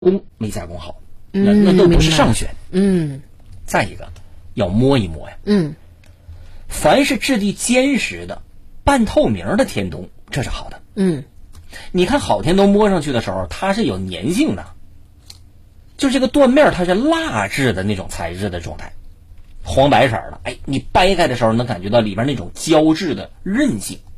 工没加工好，那都不是上选。再一个要摸一摸呀。凡是质地坚实的、半透明的天冬，这是好的。你看好天冬摸上去的时候，它是有粘性的，就是这个缎面它是蜡质的那种材质的状态，黄白色的，你掰开的时候能感觉到里边那种胶质的韧性。